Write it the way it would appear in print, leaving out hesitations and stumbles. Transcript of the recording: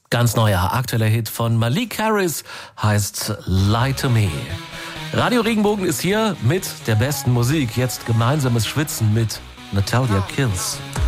Ganz neuer, aktueller Hit von Malik Harris heißt Lie to Me. Radio Regenbogen ist hier mit der besten Musik. Jetzt gemeinsames Schwitzen mit Natalia Kills.